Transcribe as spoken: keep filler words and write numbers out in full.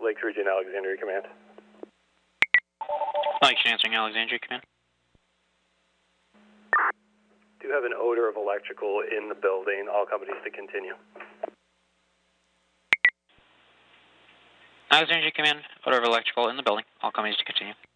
Lakes Region, Alexandria Command. Lakes answering Alexandria Command. Do have an odor of electrical in the building. All companies to continue. Alexandria Command, odor of electrical in the building. All companies to continue.